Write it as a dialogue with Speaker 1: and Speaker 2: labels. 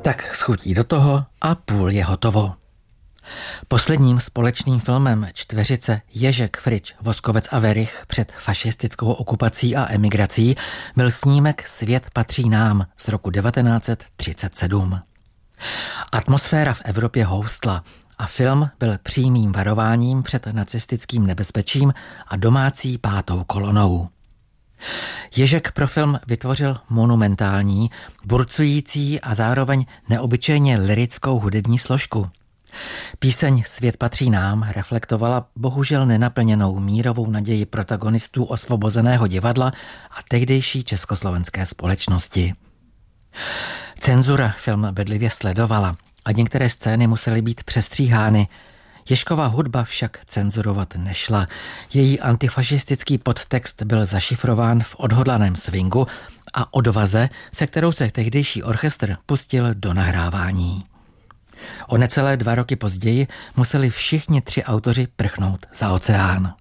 Speaker 1: Tak schutí do toho a půl je hotovo. Posledním společným filmem čtveřice Ježek, Frič, Voskovec a Werich před fašistickou okupací a emigrací byl snímek Svět patří nám z roku 1937. Atmosféra v Evropě houstla a film byl přímým varováním před nacistickým nebezpečím a domácí pátou kolonou. Ježek pro film vytvořil monumentální, burcující a zároveň neobyčejně lyrickou hudební složku. Píseň Svět patří nám reflektovala bohužel nenaplněnou mírovou naději protagonistů osvobozeného divadla a tehdejší československé společnosti. Cenzura film bedlivě sledovala a některé scény musely být přestříhány. Ježkova hudba však cenzurovat nešla. Její antifašistický podtext byl zašifrován v odhodlaném swingu a odvaze, se kterou se tehdejší orchestr pustil do nahrávání. O necelé 2 roky později museli všichni 3 autoři prchnout za oceán.